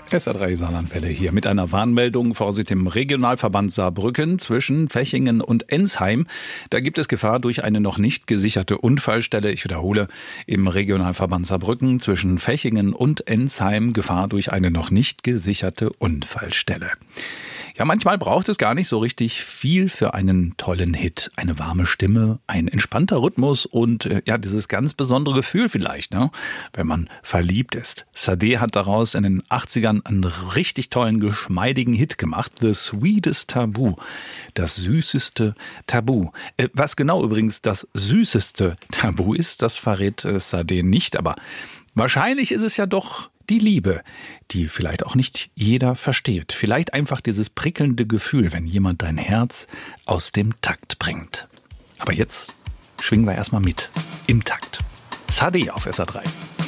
SA3 Saarlandwelle hier mit einer Warnmeldung Vorsicht im Regionalverband Saarbrücken zwischen Fechingen und Ensheim. Da gibt es Gefahr durch eine noch nicht gesicherte Unfallstelle. Ich wiederhole, im Regionalverband Saarbrücken zwischen Fechingen und Ensheim Gefahr durch eine noch nicht gesicherte Unfallstelle. Ja, manchmal braucht es gar nicht so richtig viel für einen tollen Hit. Eine warme Stimme, ein entspannter Rhythmus und dieses ganz besondere Gefühl vielleicht, ne? Wenn man verliebt ist. Sade hat daraus in den 80ern einen richtig tollen, geschmeidigen Hit gemacht. The Sweetest Taboo. Das süßeste Tabu. Was genau übrigens das süßeste Tabu ist, das verrät Sade nicht. Aber wahrscheinlich ist es ja doch die Liebe, die vielleicht auch nicht jeder versteht. Vielleicht einfach dieses prickelnde Gefühl, wenn jemand dein Herz aus dem Takt bringt. Aber jetzt schwingen wir erstmal mit. Im Takt. Sade auf SA3.